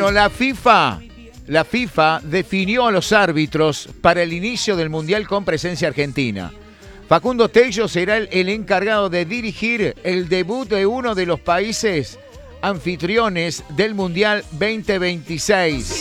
Bueno, la FIFA definió a los árbitros para el inicio del Mundial con presencia argentina. Facundo Tello será el encargado de dirigir el debut de uno de los países anfitriones del Mundial 2026.